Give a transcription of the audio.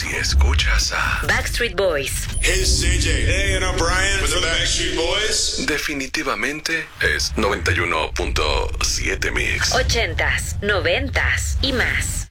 Si escuchas a Backstreet Boys, Hey, it's JJ. Hey, and I'm Brian with the Backstreet Boys. definitivamente es 91.7 Mix. 80s, 90s y más.